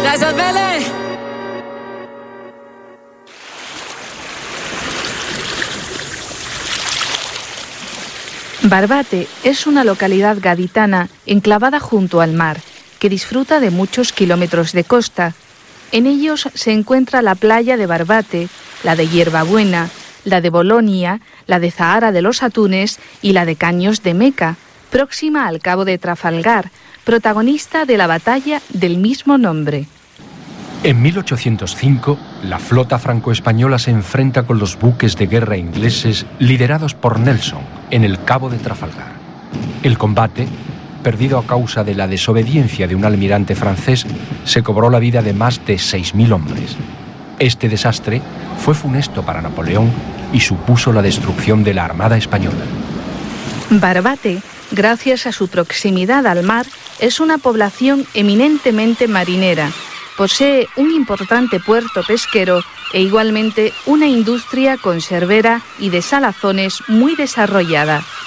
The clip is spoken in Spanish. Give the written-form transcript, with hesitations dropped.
Kaiser Welle. Barbate es una localidad gaditana enclavada junto al mar, que disfruta de muchos kilómetros de costa. En ellos se encuentra la playa de Barbate, la de Hierbabuena, la de Bolonia, la de Zahara de los Atunes y la de Caños de Meca, próxima al Cabo de Trafalgar, protagonista de la batalla del mismo nombre. En 1805, la flota franco-española se enfrenta con los buques de guerra ingleses liderados por Nelson en el Cabo de Trafalgar. El combate, perdido a causa de la desobediencia de un almirante francés, se cobró la vida de más de 6.000 hombres. Este desastre fue funesto para Napoleón y supuso la destrucción de la Armada española. Barbate, gracias a su proximidad al mar, es una población eminentemente marinera. Posee un importante puerto pesquero e igualmente una industria conservera y de salazones muy desarrollada.